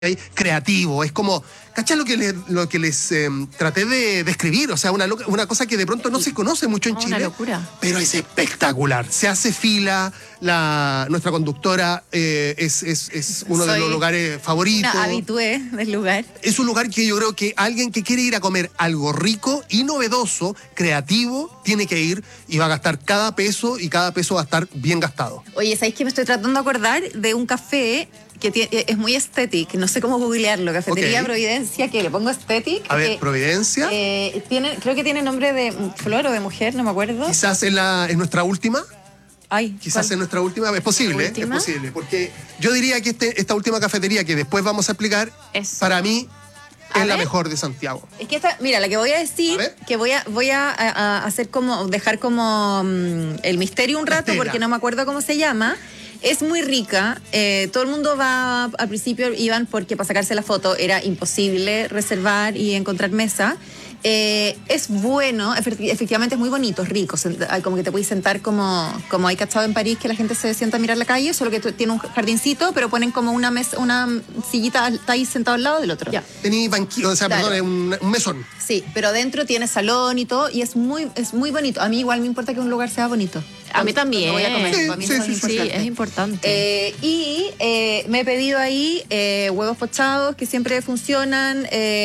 creativo, es como, ¿cachai lo que les traté de describir? O sea, una cosa que de pronto no se conoce mucho en Chile, una locura. Pero es espectacular. Se hace fila, nuestra conductora es uno de los lugares favoritos. Una habitué del lugar. Es un lugar que yo creo que alguien que quiere ir a comer algo rico y novedoso, creativo, tiene que ir y va a gastar cada peso y cada peso va a estar bien gastado. Oye, ¿sabéis que me estoy tratando de acordar de un café que es muy estético? No sé cómo googlearlo. Cafetería Okay. Providencia, que le pongo estético. A ver, Providencia. Creo que tiene nombre de flor o de mujer, no me acuerdo. Quizás en nuestra última. Ay, Quizás ¿cuál? en nuestra última, es posible, porque yo diría que esta última cafetería que después vamos a explicar, Eso. para mí A es la ver. mejor de Santiago. Es que mira, la que voy a decir, A ver. que voy a hacer como, dejar como el misterio un rato, Estela. porque no me acuerdo cómo se llama. Es muy rica, todo el mundo va, al principio iban porque para sacarse la foto era imposible reservar y encontrar mesa. Es bueno, efectivamente es muy bonito, es rico, como que te puedes sentar como hay cachado en París, que la gente se sienta a mirar la calle, solo que tiene un jardincito, pero ponen como una mesa, una sillita, está ahí sentado al lado del otro. Ya. Tení banquillo, o sea, Claro. perdón, un mesón. Sí, pero dentro tiene salón y todo, y es muy bonito. A mí igual me importa que un lugar sea bonito. A mí también. Cuando voy a comer, Sí, para mí sí, eso sí, es sí. importante. es importante. Me he pedido ahí huevos pochados que siempre funcionan,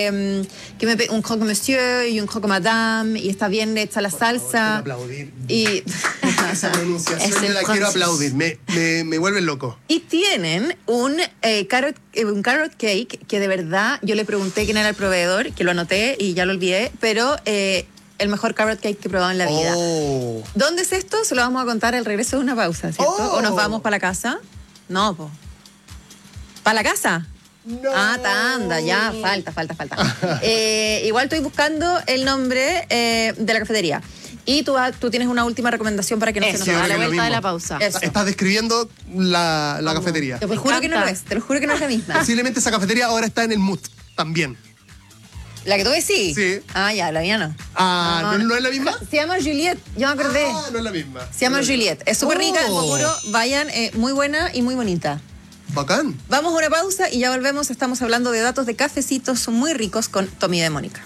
un croque monsieur y un croque madame, y está bien hecha la salsa. Aplaudir. Y, Esa pronunciación Es yo el la quiero francés. aplaudir, me vuelve loco. y tienen un carrot cake que de verdad yo le pregunté quién era el proveedor, que lo anoté y ya lo olvidé, pero el mejor carrot cake que he probado en la vida. Oh. ¿Dónde es esto? Se lo vamos a contar al regreso de una pausa, ¿cierto? Oh. ¿O nos vamos para la casa? No, po. ¿Para la casa? No. Ah, anda, ya, falta. Igual estoy buscando el nombre de la cafetería. Y tú tienes una última recomendación para que no se nos Sí, vaya yo la creo que vuelta lo de la mismo. pausa. Eso. Eso. Estás describiendo la cafetería. Te juro que no lo es, te lo juro que no es la misma. Posiblemente esa cafetería ahora está en el MUT también. ¿La que tú ves sí? Sí. Ah, ya, la mía no. ¿No es la misma? Se llama Juliette, yo me acordé. Ah, no es la misma. Se llama Juliette. Es súper rica, en Pocuro. Vayan, muy buena y muy bonita. Bacán. Vamos a una pausa y ya volvemos. Estamos hablando de datos de cafecitos muy ricos con Tommy de Mónica.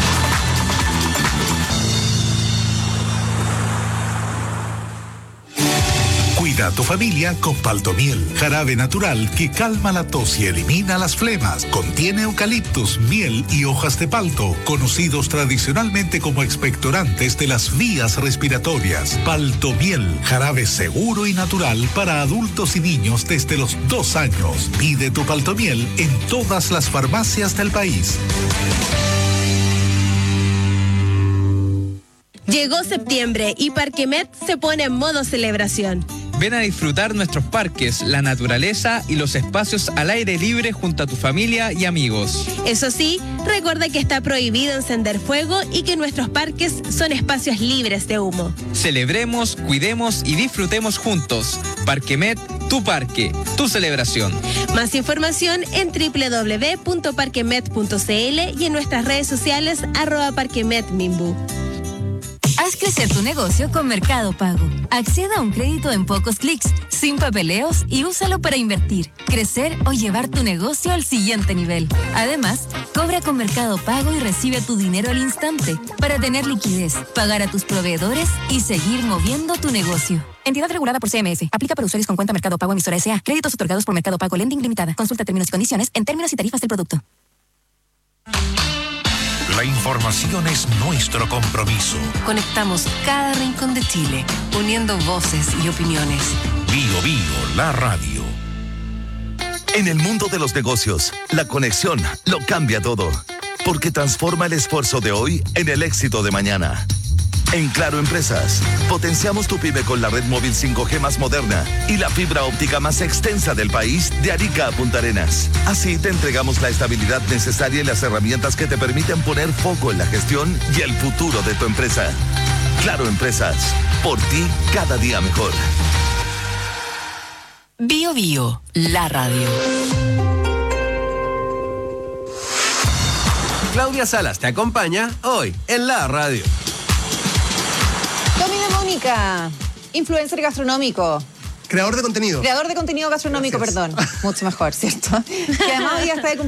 Cuida a tu familia con Paltomiel, jarabe natural que calma la tos y elimina las flemas. Contiene eucaliptus, miel y hojas de palto, conocidos tradicionalmente como expectorantes de las vías respiratorias. Paltomiel, jarabe seguro y natural para adultos y niños desde los 2 años. Pide tu Paltomiel en todas las farmacias del país. Llegó septiembre y Parquemet se pone en modo celebración. Ven a disfrutar nuestros parques, la naturaleza y los espacios al aire libre junto a tu familia y amigos. Eso sí, recuerda que está prohibido encender fuego y que nuestros parques son espacios libres de humo. Celebremos, cuidemos y disfrutemos juntos. Parquemet, tu parque, tu celebración. Más información en www.parquemet.cl y en nuestras redes sociales @parquemetmimbu. Haz crecer tu negocio con Mercado Pago. Acceda a un crédito en pocos clics, sin papeleos y úsalo para invertir, crecer o llevar tu negocio al siguiente nivel. Además, cobra con Mercado Pago y recibe tu dinero al instante para tener liquidez, pagar a tus proveedores y seguir moviendo tu negocio. Entidad regulada por CMF. Aplica para usuarios con cuenta Mercado Pago emisora S.A. Créditos otorgados por Mercado Pago Lending Limitada. Consulta términos y condiciones en términos y tarifas del producto. La información es nuestro compromiso. Conectamos cada rincón de Chile, uniendo voces y opiniones. Bio Bio, la radio. En el mundo de los negocios, la conexión lo cambia todo, porque transforma el esfuerzo de hoy en el éxito de mañana. En Claro Empresas, potenciamos tu pyme con la red móvil 5G más moderna y la fibra óptica más extensa del país, de Arica a Punta Arenas. Así te entregamos la estabilidad necesaria y las herramientas que te permiten poner foco en la gestión y el futuro de tu empresa. Claro Empresas, por ti cada día mejor. Bio Bio, la radio. Claudia Salas te acompaña hoy en la radio. Tommy de Mónica, influencer gastronómico. Creador de contenido. Creador de contenido gastronómico, Gracias. perdón. Mucho mejor, ¿cierto? Que además hoy día está de